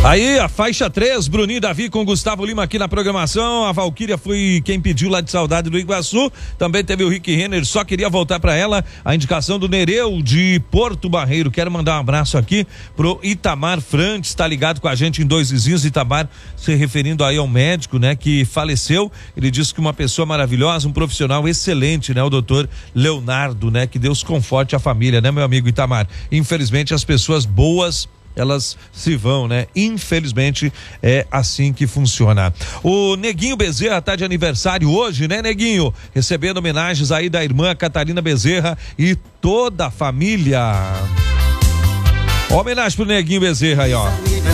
Aí, a faixa 3, Bruninho Davi com Gustavo Lima aqui na programação. A Valquíria foi quem pediu lá de Saudade do Iguaçu. Também teve o Rick Renner, só queria voltar para ela. A indicação do Nereu de Porto Barreiro. Quero mandar um abraço aqui pro Itamar Frantes, tá ligado com a gente em Dois Vizinhos. Itamar se referindo aí ao médico, né, que faleceu. Ele disse que uma pessoa maravilhosa, um profissional excelente, né, o doutor Leonardo, né, que Deus conforte a família, né, meu amigo Itamar. Infelizmente as pessoas boas, elas se vão, né? Infelizmente é assim que funciona. O Neguinho Bezerra tá de aniversário hoje, né, Neguinho? Recebendo homenagens aí da irmã Catarina Bezerra e toda a família. Homenagem pro Neguinho Bezerra aí, ó.